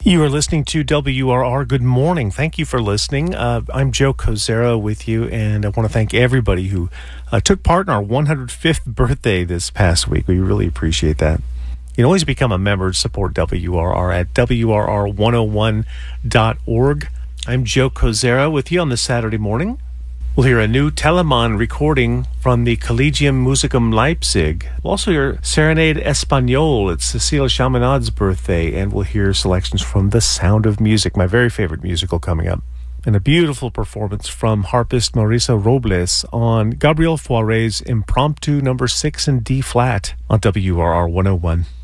You are listening to WRR. Good morning. Thank you for listening. I'm Joe Cozera with you, and I want to thank everybody who took part in our 105th birthday this past week. We really appreciate that. You can always become a member to support WRR at WRR101.org. I'm Joe Cozera with you on this Saturday morning. We'll hear a new Telemann recording from the Collegium Musicum Leipzig. We'll also hear Serenade Espagnole. It's Cecile Chaminade's birthday, and we'll hear selections from The Sound of Music, my very favorite musical coming up. And a beautiful performance from harpist Marisa Robles on Gabriel Fauré's Impromptu No. 6 in D-flat on WRR 101.